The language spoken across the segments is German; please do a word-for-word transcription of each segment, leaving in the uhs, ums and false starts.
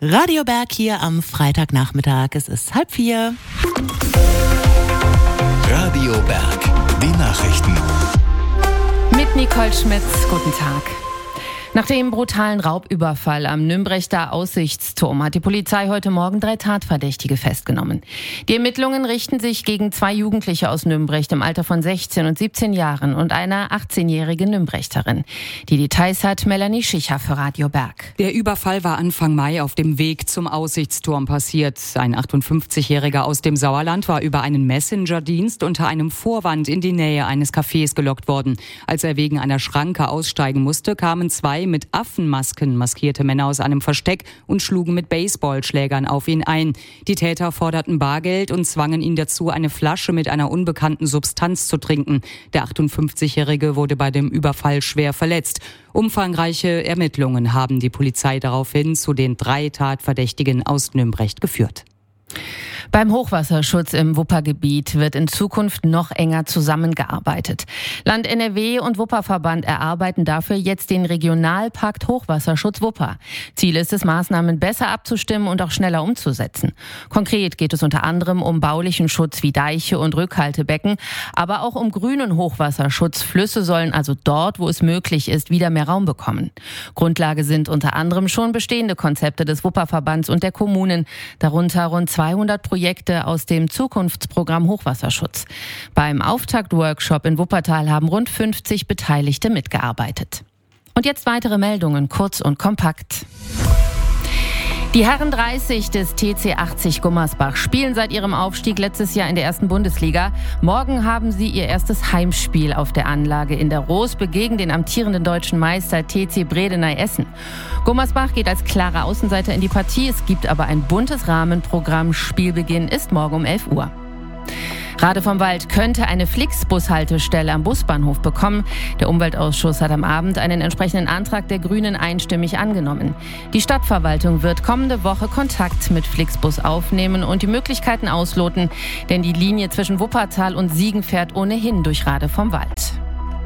Radio Berg hier am Freitagnachmittag. Es ist halb vier. Radio Berg, die Nachrichten. Mit Nicole Schmitz, guten Tag. Nach dem brutalen Raubüberfall am Nümbrechter Aussichtsturm hat die Polizei heute Morgen drei Tatverdächtige festgenommen. Die Ermittlungen richten sich gegen zwei Jugendliche aus Nümbrecht im Alter von sechzehn und siebzehn Jahren und einer achtzehnjährigen Nümbrechterin. Die Details hat Melanie Schicher für Radio Berg. Der Überfall war Anfang Mai auf dem Weg zum Aussichtsturm passiert. Ein achtundfünfzigjähriger aus dem Sauerland war über einen Messenger-Dienst unter einem Vorwand in die Nähe eines Cafés gelockt worden. Als er wegen einer Schranke aussteigen musste, kamen zwei mit Affenmasken maskierte Männer aus einem Versteck und schlugen mit Baseballschlägern auf ihn ein. Die Täter forderten Bargeld und zwangen ihn dazu, eine Flasche mit einer unbekannten Substanz zu trinken. Der achtundfünfzigjährige wurde bei dem Überfall schwer verletzt. Umfangreiche Ermittlungen haben die Polizei daraufhin zu den drei Tatverdächtigen aus Nümbrecht geführt. Beim Hochwasserschutz im Wuppergebiet wird in Zukunft noch enger zusammengearbeitet. Land N R W und Wupperverband erarbeiten dafür jetzt den Regionalpakt Hochwasserschutz Wupper. Ziel ist es, Maßnahmen besser abzustimmen und auch schneller umzusetzen. Konkret geht es unter anderem um baulichen Schutz wie Deiche und Rückhaltebecken, aber auch um grünen Hochwasserschutz. Flüsse sollen also dort, wo es möglich ist, wieder mehr Raum bekommen. Grundlage sind unter anderem schon bestehende Konzepte des Wupperverbands und der Kommunen, darunter rund zweihundert Projekte aus dem Zukunftsprogramm Hochwasserschutz. Beim Auftaktworkshop in Wuppertal haben rund fünfzig Beteiligte mitgearbeitet. Und jetzt weitere Meldungen, kurz und kompakt. Die Herren dreißig des T C achtzig Gummersbach spielen seit ihrem Aufstieg letztes Jahr in der ersten Bundesliga. Morgen haben sie ihr erstes Heimspiel auf der Anlage in der Rosbe gegen den amtierenden deutschen Meister T C Bredeney-Essen. Gummersbach geht als klarer Außenseiter in die Partie. Es gibt aber ein buntes Rahmenprogramm. Spielbeginn ist morgen um elf Uhr. Rade vom Wald könnte eine Flixbus-Haltestelle am Busbahnhof bekommen. Der Umweltausschuss hat am Abend einen entsprechenden Antrag der Grünen einstimmig angenommen. Die Stadtverwaltung wird kommende Woche Kontakt mit Flixbus aufnehmen und die Möglichkeiten ausloten, denn die Linie zwischen Wuppertal und Siegen fährt ohnehin durch Rade vom Wald.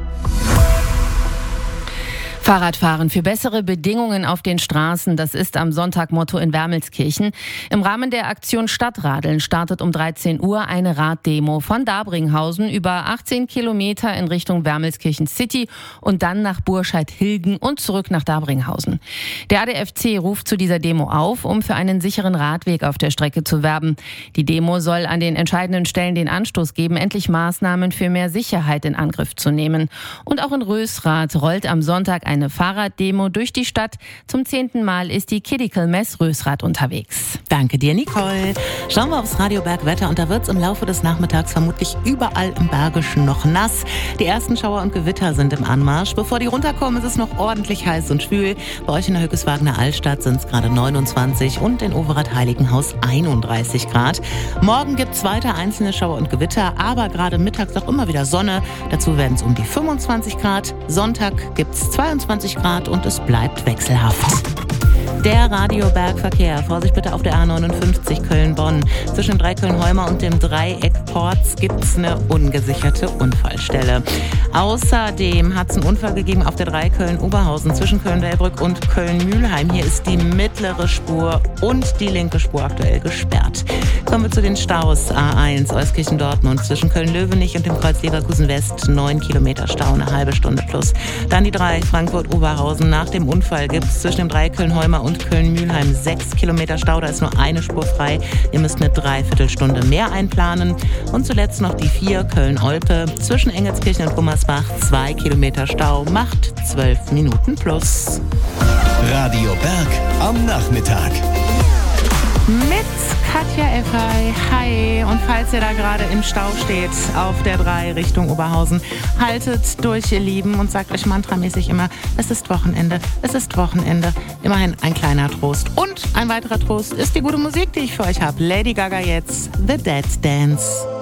Fahrradfahren für bessere Bedingungen auf den Straßen, das ist am Sonntag Motto in Wermelskirchen. Im Rahmen der Aktion Stadtradeln startet um dreizehn Uhr eine Raddemo von Dabringhausen über achtzehn Kilometer in Richtung Wermelskirchen City und dann nach Burscheid-Hilgen und zurück nach Dabringhausen. Der A D F C ruft zu dieser Demo auf, um für einen sicheren Radweg auf der Strecke zu werben. Die Demo soll an den entscheidenden Stellen den Anstoß geben, endlich Maßnahmen für mehr Sicherheit in Angriff zu nehmen. Und auch in Rösrath rollt am Sonntag ein Eine Fahrraddemo durch die Stadt. Zum zehnten Mal ist die Kidical Mess Rösrath unterwegs. Danke dir, Nicole. Schauen wir aufs Radio Berg Wetter und da wird es im Laufe des Nachmittags vermutlich überall im Bergischen noch nass. Die ersten Schauer und Gewitter sind im Anmarsch. Bevor die runterkommen, ist es noch ordentlich heiß und schwül. Bei euch in der Hückeswagener Altstadt sind es gerade neunundzwanzig und in Overath-Heiligenhaus einunddreißig Grad. Morgen gibt es weiter einzelne Schauer und Gewitter, aber gerade mittags auch immer wieder Sonne. Dazu werden es um die fünfundzwanzig Grad. Sonntag gibt es zweiundzwanzig Grad und es bleibt wechselhaft. Der Radiobergverkehr. Vorsicht bitte auf der A neunundfünfzig Köln-Bonn. Zwischen Dreiköln-Heumer und dem Dreieck Porz gibt es eine ungesicherte Unfallstelle. Außerdem hat es einen Unfall gegeben auf der Dreiköln-Oberhausen zwischen Köln-Wellbrück und Köln-Mühlheim. Hier ist die mittlere Spur und die linke Spur aktuell gesperrt. Kommen wir zu den Staus. A eins Euskirchen-Dortmund zwischen Köln-Löwenich und dem Kreuz Leverkusen-West. neun Kilometer Stau, eine halbe Stunde plus. Dann die drei Frankfurt-Oberhausen. Nach dem Unfall gibt es zwischen dem Dreiköln-Heumer und Köln-Mühlheim sechs Kilometer Stau. Da ist nur eine Spur frei. Ihr müsst eine Dreiviertelstunde mehr einplanen. Und zuletzt noch die vier Köln-Olpe zwischen Engelskirchen und Gummersbach. zwei Kilometer Stau, macht zwölf Minuten plus. Radio Berg am Nachmittag. Mit Katja Effey. Hi. Und falls ihr da gerade im Stau steht, auf der drei Richtung Oberhausen, haltet durch, ihr Lieben, und sagt euch mantramäßig immer, es ist Wochenende, es ist Wochenende. Immerhin ein kleiner Trost. Und ein weiterer Trost ist die gute Musik, die ich für euch habe. Lady Gaga jetzt, The Dead Dance.